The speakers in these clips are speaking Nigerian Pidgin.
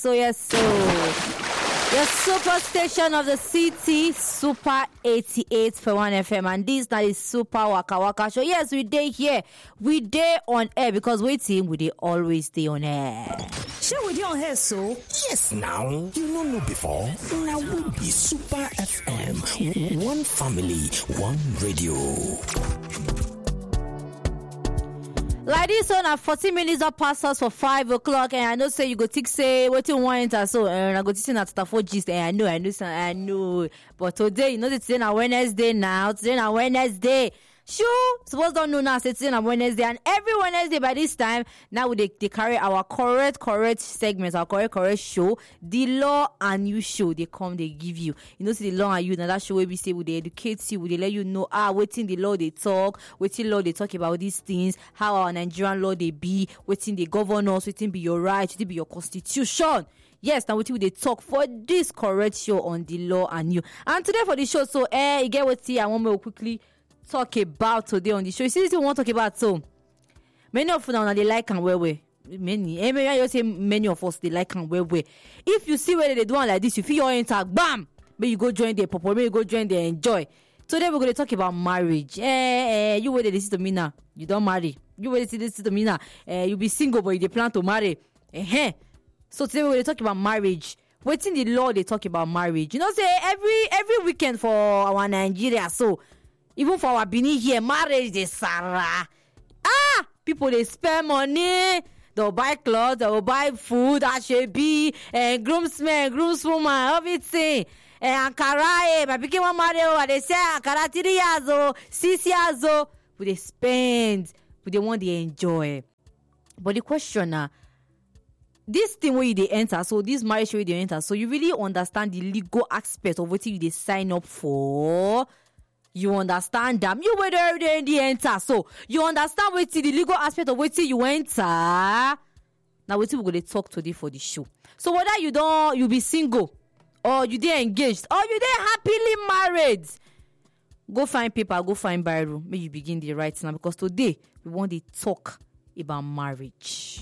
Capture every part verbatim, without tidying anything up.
so, yes, so. The super station of the city, Super eighty-eight point one F M, and this that is Super Waka Waka Show. Yes, we day here, we day on air because waiting, we day always stay on air. Sure, we day on air, so yes. Now you don't know before. Now we be Super F M, one family, one radio. Like this one at forty minutes up past us for five o'clock, and I know say you go think say what you want enter so and I go think at the four gist and I know I know I know but today you know it's today na Wednesday now today na Wednesday. Sure, suppose don't know now. It's on Wednesday, and every Wednesday by this time, now we they, they carry our correct, correct segments, our correct, correct show, the Law and You show. They come, they give you. You know, see the Law and You. Now that show where we say, will they educate you? Will they let you know? Ah, waiting the law they talk, waiting law they talk about these things, how our Nigerian law they be, waiting the governors, waiting be your right, waiting be your constitution. Yes, now what they talk for this correct show on the Law and You. And today for the show, so eh, you get what see. I want me to quickly talk about today on the show. You see, this is what we want to talk about. So many of us now they like and well way. Many, eh, maybe I say many of us they like and well way. If you see where they do one like this, you feel your enter, bam, maybe you go join the pop, maybe you go join the enjoy. Today we're going to talk about marriage. Eh, eh, you wait to listen to me now. You don't marry. You wait to listen to me now. Eh, you be single, but you plan to marry. Eh, eh. So today we're going to talk about marriage. Waiting the law they talk about marriage. You know, say every every weekend for our Nigeria. So even for our Benin here, marriage is Sarah. Ah, people they spend money. They'll buy clothes, they'll buy food, ashebi, and groomsmen, groomswoman, everything. And Ankara, eh, but became one marriage. They say Ankara three years old, six years old. But they spend, but they want to enjoy. But the question now. Uh, This thing where they enter, so this marriage where they enter, so you really understand the legal aspect of what you they sign up for. You understand them. You were there in the enter, so you understand what the legal aspect of what you enter. Now what we going to talk today for the show. So whether you don't, you be single, or you they engaged, or you they happily married, go find paper, go find Bible. May you begin the right now because today we want to talk about marriage.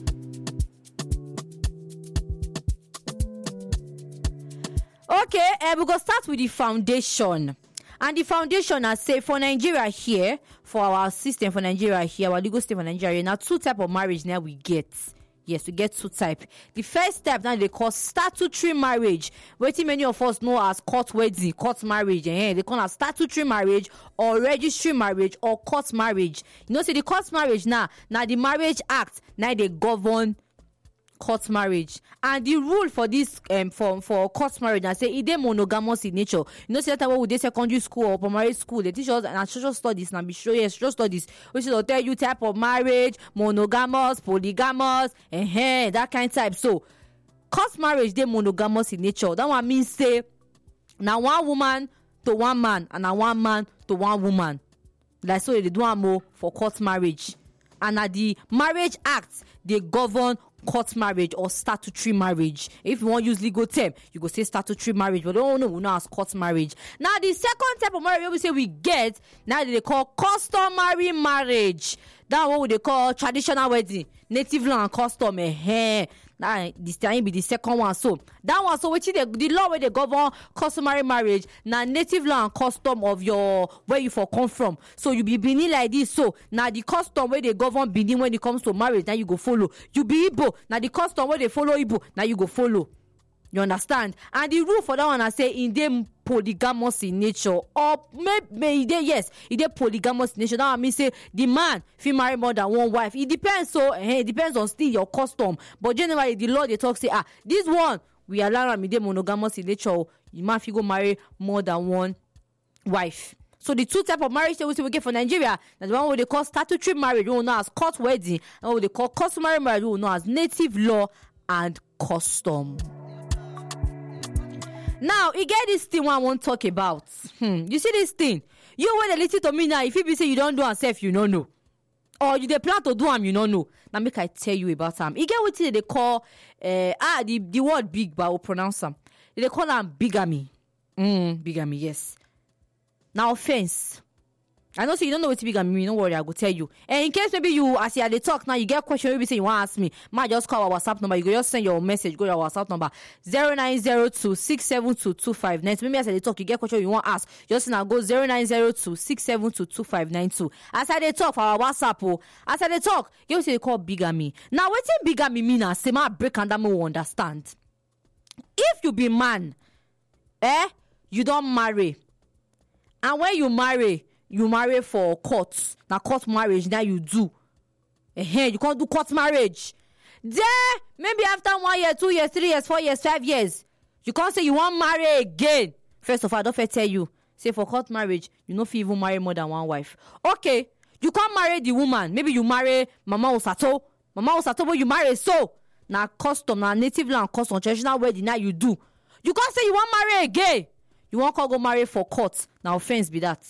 Okay, uh, we're going to start with the foundation. And the foundation, I say, for Nigeria here, for our system for Nigeria here, our legal system for Nigeria, now two type of marriage now we get. Yes, we get two type. The first step now they call statutory marriage. What many of us know as court wedding, court marriage. Eh? They call it statutory marriage or registry marriage or court marriage. You know, see the court marriage now, now the Marriage Act, now they govern court marriage. And the rule for this um for for court marriage, I say it is monogamous in nature. You know, say that we did secondary school or primary school, they teach us and social studies now be sure yes, social studies, which will tell you type of marriage, monogamous, polygamous, and that kind of type. So court marriage they monogamous in nature. That one means say now one woman to one man and now one man to one woman. That's so they do one more for court marriage. And at the Marriage Act, they govern court marriage or statutory marriage. If you want to use legal term, you go say statutory marriage, but don't know we know as court marriage. Now the second type of marriage we say we get now they call customary marriage. That what they call traditional wedding, native law and custom. Eh, That this time be the second one. So that one, so which is the, the law where they govern customary marriage, now native law and custom of your where you for come from. So you be Benin like this. So now the custom where they govern Benin when it comes to marriage, now you go follow. You be Igbo, now the custom where they follow Igbo, now you go follow. You understand? And the rule for that one I say in them polygamous in nature, or maybe they yes, it is polygamous in nature. That means say the man if marry more than one wife. It depends. So eh, it depends on still your custom. But generally the law they talk say ah this one we allow them in monogamous in nature. You man if you go marry more than one wife. So the two type of marriage that we say we get for Nigeria, that's the one what they call statutory marriage, we know as court wedding, and what they call customary marriage, we know as native law and custom. Now, you get this thing I want to talk about. Hmm. You see this thing? You want to listen to me now. If you be say you don't do yourself, you don't know. Or you they plan to do them, you don't know. Now make I tell you about them. You get what they call uh, ah the, the word big, but I will pronounce them. They call them bigamy. Mm, bigamy, yes. Now offense. I know, so you don't know what bigamy mean. Don't worry, I will tell you. And in case maybe you, as you are the talk now, you get a question, maybe say you want to ask me, ma just call our WhatsApp number. You go just send your message, go to our WhatsApp number zero nine zero two six seven two two five nine two. Maybe as I talk, you get a question you want to ask. Just now go zero nine zero two six seven two two five nine two. As I they talk for our WhatsApp, oh, as I they talk, you say they call bigamy. Now, what is bigamy mean? I say my break and that will understand. If you be man, eh, you don't marry, and when you marry, you marry for court. Now court marriage, now you do. Eh, you can't do court marriage. There, maybe after one year, two years, three years, four years, five years, you can't say you want marry again. First of all, I don't tell you. Say for court marriage, you know if you even marry more than one wife. Okay, you can't marry the woman. Maybe you marry Mama Osato. Mama Osato, but you marry so. Now custom, now native land custom, traditional wedding, now you do. You can't say you want marry again. You want to go marry for court. Now offense be that.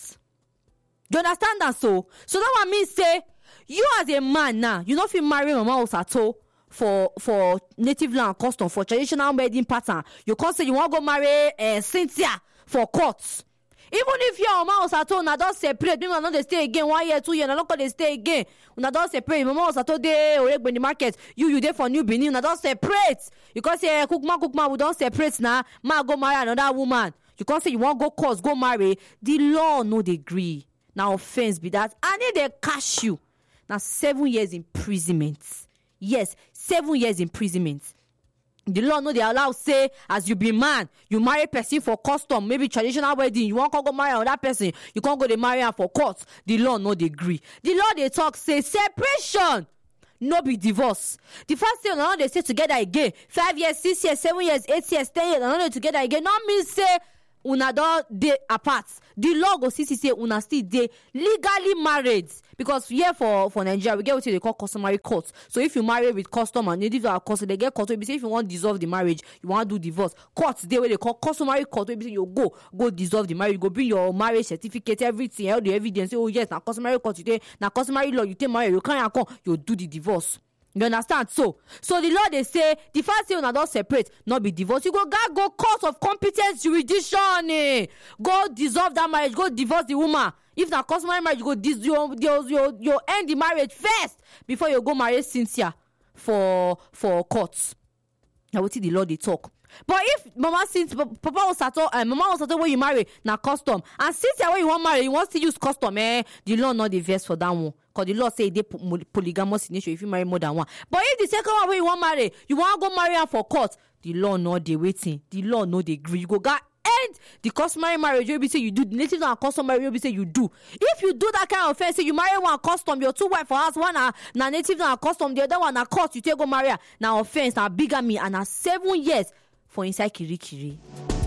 You understand that? So so that one means say you as a man now, you know if you marry Mama Osato for for native land custom, for traditional wedding pattern, you can't say you want to go marry uh, Cynthia for courts. Even if your Mama Osato na don't separate, maybe not they stay again one year, two years, na don't they stay again. Una don't separate. Mama Osato dey Oregbe in the market, you you there for New Benin, una don't separate. You can't say cookman cookman we don't separate now. Ma go marry another woman. You can't say you want go courts, go marry. The law no degree. Now offense be that. And then they cash you. Now seven years imprisonment. Yes, seven years imprisonment. The law no they allow say as you be man, you marry person for custom, maybe traditional wedding, you want to go marry another person, you can't go to marry her for court. The law no they agree. The law they talk say separation, no be divorce. The first thing now they say together again, five years, six years, seven years, eight years, ten years, now they together again. Not mean say una don dey apart. The law go see say una still dey legally married, because here for for Nigeria we get what they call customary court. So if you marry with custom and native are custom, they get court. So say if you want to dissolve the marriage, you want to do divorce, court dey where they call customary court. So you go go dissolve the marriage, you go bring your marriage certificate, everything, all the evidence. Say, oh yes, now customary court you take, now customary law you take marriage, you can't come, you do the divorce. You understand? So, so the law they say the first thing una don't separate, not be divorce. You go go go court of competent jurisdiction. Eh. Go dissolve that marriage. Go divorce the woman. If na customary marriage, you go dis you you you you end the marriage first before you go marry Cynthia for for courts. Now what the law they talk. But if Mama Cynthia, Papa Osato, uh, Mama Osato when you marry na custom, and Cynthia when you want marry, you want to use custom, eh? The law not the verse for that one. Because the law say they polygamous in nature if you marry more than one. But if the second one when you want marry, you want to go marry her for court, the law not they waiting. The law no they agree. You go get end the customary marriage. You be say you do the native and customary. You be say you do. If you do that kind of offense, say you marry one custom, your two wife for house, one na na native and custom, the other one na court. You take go marry her. Now offense, now bigamy, and na seven years for inside kiri kiri.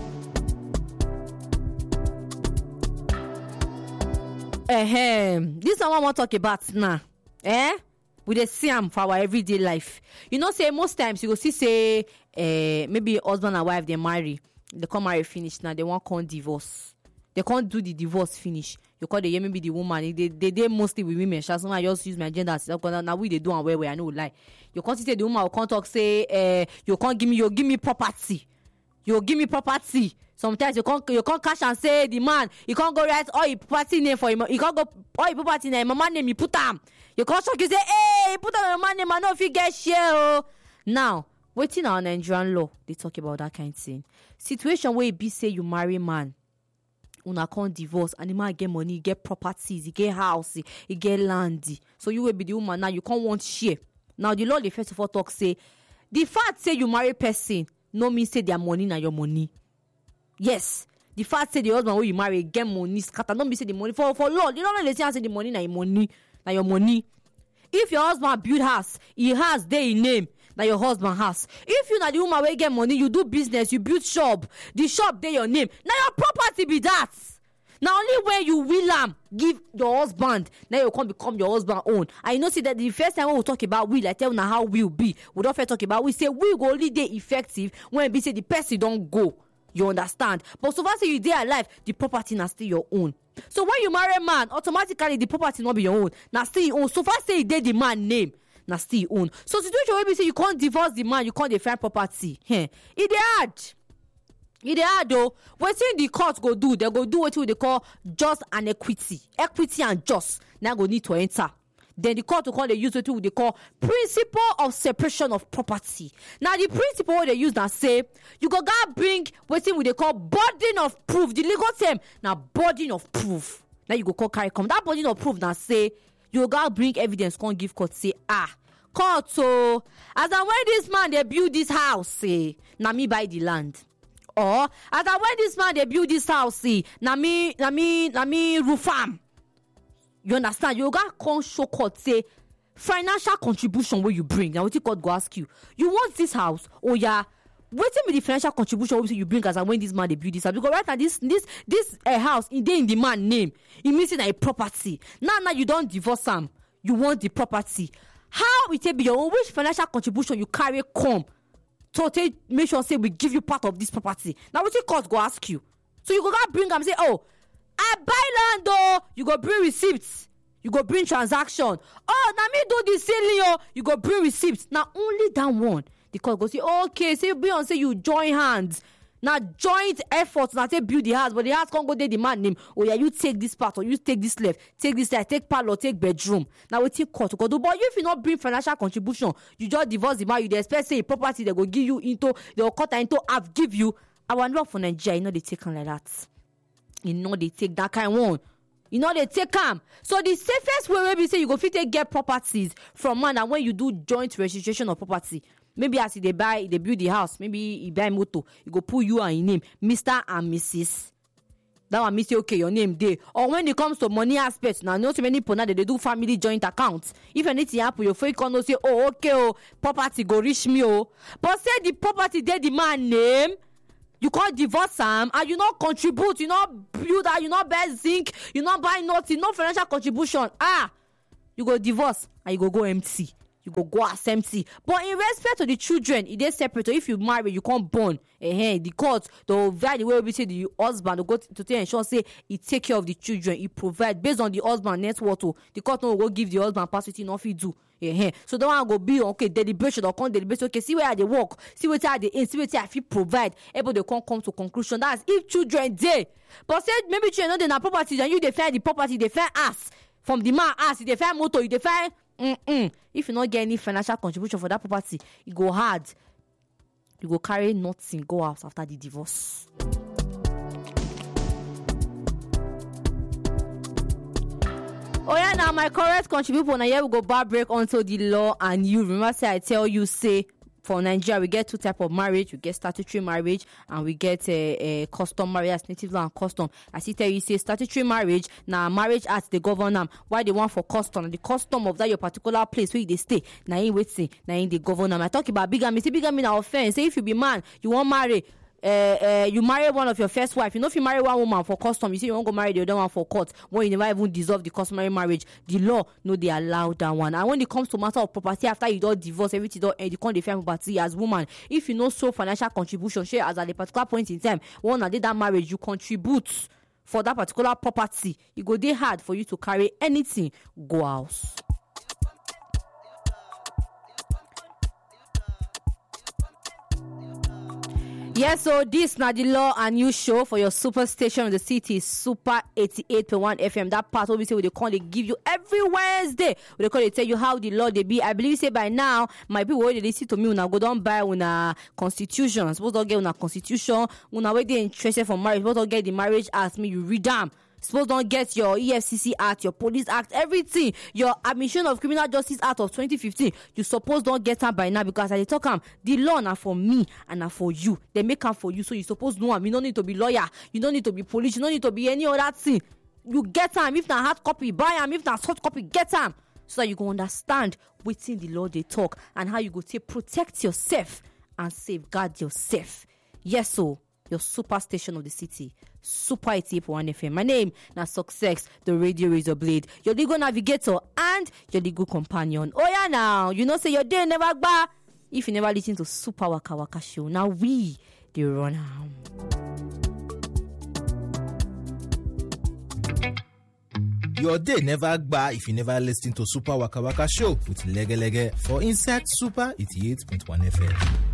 Ehem, this is what I want to talk about now. Eh? We dey see am for our everyday life. You know, say most times you go see say, eh, maybe husband and wife they marry, they come marry finish now, they want can't divorce. They can't do the divorce finish. You call the yeah, maybe the woman. They they they mostly with women. Shall I just use my agenda as because now we they do and where where I know lie. You can't say the woman will can't talk say, eh, you can't give me you give me property. You give me property. Sometimes you can't you can't cash and say the man you can't go write all your property name for him. You can't go all your property name. Mama name you put them. You can't shock you say hey put on your man name. I know if you get share. Oh. Now waiting on Nigerian law they talk about that kind of thing. Situation where it be say you marry man, una can't divorce and the man get money, he get properties, he get house, he get land. So you will be the woman now. You can't want share. Now the law they first of all talk say the fact say you marry person no mean say their money na your money. Yes, the fact say the husband when you marry get money scatter. Don't be say the money for for law. You don't know they say the money na your money, na your money. If your husband build house, he has they name na your husband house. If you na the woman wey get money, you do business, you build shop, the shop they your name. Now your property be that. Now only when you will am give your husband, now you can become your husband own. I know see that the first time when we talk about will, I tell you now how will be. We don't first talk about we say will go only day effective when we say the person don't go. You understand? But so far say you there alive, the property na still your own. So when you marry a man, automatically the property not be your own. Now still your own. So far say they the man name, now still your own. So situation where we say you can't divorce the man, you can't define property. Hey, it hard. e dey hard o. Wetin the court go do? They go do wetin they call just and equity. Equity and just now go need to enter. Then the court will call they use what they call principle of separation of property. Now the principle what they use now say you go gotta bring what they call burden of proof. The legal term now burden of proof. Now you go call carry come. That burden of proof now say you go gotta bring evidence. Can't give court say ah court so as and when this man they build this house say now me buy the land. Or as and when this man they build this house say now me now me now me roof farm. You understand? You got come show court say financial contribution where you bring. Now what you court go ask you. You want this house? Oh yeah. Waiting with the financial contribution you bring as and when this man they build this house. Because right now this this this uh, house in in the man name. It means it's a property. Now now you don't divorce him. You want the property. How it will be your own which financial contribution you carry come to take make sure say we give you part of this property. Now what you court go ask you. So you go go bring and say oh. I buy land though. You go bring receipts. You go bring transaction. Oh, now me do this silly oh. You go bring receipts. Now only that one. The court go say, okay, say be on say you join hands. Now joint efforts. Now say build the house, but the house can't go there. The man name. Oh yeah, you take this part or you take this left, take this side, take parlor, take bedroom. Now we take court go do. But you if you not bring financial contribution, you just divorce the man. You dey expect say property they go give you into they will cut into half give you. I want love for Nigeria. You know they take on like that. You know they take that kind of one. You know they take them. So the safest way where we say you go fit take get properties from man and when you do joint registration of property. Maybe as they buy, they build the house. Maybe he buy motor. You go put you and your name, Mister and Missus That one means okay, your name there. Or when it comes to money aspects, now not so many people now they do family joint accounts. If anything happen, your fake can say, oh okay, oh property go reach me oh. But say the property there the man name. You can't divorce him and you not contribute, you not build that, you not buy zinc, you not buy nothing, no financial contribution. Ah, you go divorce and you go go empty. You go go as empty. But in respect to the children, it is separate. So if you marry, you can't born. Eh, the court, the value where we say the husband will go to, to take ensure say he take care of the children, he provide based on the husband net worth. The court no go give the husband passivity, enough he do. Yeah, so don't want to go be okay deliberation or come deliberation. Okay, see where they work, see where they in, see where I feel provide. Able they can't come to conclusion. That's if children they. But say maybe children know they na property and you defend the property, they defend us from the man us, they defend motor, you defend. Mm-mm. If you not get any financial contribution for that property, it go hard. You go carry nothing, go out after the divorce. Oh yeah, now my correct contribution. Now here we go back break onto the law and you remember say I tell you say for Nigeria we get two type of marriage. We get statutory marriage and we get a, a custom marriage as native law and custom. I see tell you say statutory marriage now marriage act the governor. Why they want for custom and the custom of that your particular place where they stay. Now in waiting, now in the governor. I talk about bigamy. See bigamy na offense. Say if you be man, you want marry. Uh, uh, you marry one of your first wife. You know if you marry one woman for custom, you say you won't go marry the other one for court when you never even dissolve the customary marriage. The law no they allow that one. And when it comes to matter of property, after you don't divorce everything don't end, you can't defend property as woman. If you know so financial contribution, share as at a particular point in time, one that did that marriage, you contribute for that particular property. It go dey hard for you to carry anything go house. Yes, so this now the law and new show for your super station in the city, Super eighty-eight point one F M. That part obviously they call they give you every Wednesday. They call they tell you how the law they be. I believe say by now my people when they listen to me when I go down buy una constitution. Suppose don't get una constitution. When I wait they interested for marriage, suppose don't get the marriage act me you read them. Suppose don't get your E F C C Act, your Police Act, everything, your Admission of Criminal Justice Act of twenty fifteen. You suppose don't get them by now because as they talk them, the law now for me and now for you. They make them for you, so you suppose know them. You don't need to be lawyer, you don't need to be police, you don't need to be any other thing. You get them. If not hard copy, buy them. If not soft copy, get them. So that you can understand within the law they talk and how you go to protect yourself and safeguard yourself. Yes, so your super station of the city, Super eighty-eight point one F M. My name na Success, the radio razor blade, your legal navigator and your legal companion. Oh yeah, now you know say your day never gba if you never listen to Super Waka Waka show. Now we they run am. Your day never gba if you never listen to Super Waka Waka show with Lege Lege for inside Super eighty-eight point one F M.